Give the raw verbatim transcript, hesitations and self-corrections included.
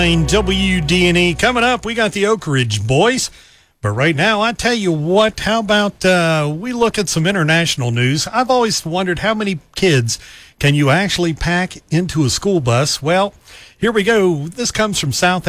W D N E coming up. We got the Oak Ridge boys. But right now, I tell you what, how about uh, we look at some international news? I've always wondered how many kids can you actually pack into a school bus? Well, here we go. This comes from South